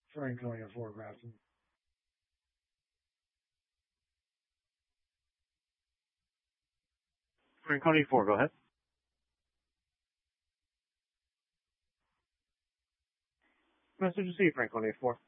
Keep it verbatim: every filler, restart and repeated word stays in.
Franconia four, Grafton. Franconia four, go ahead. Message received, Franconia four.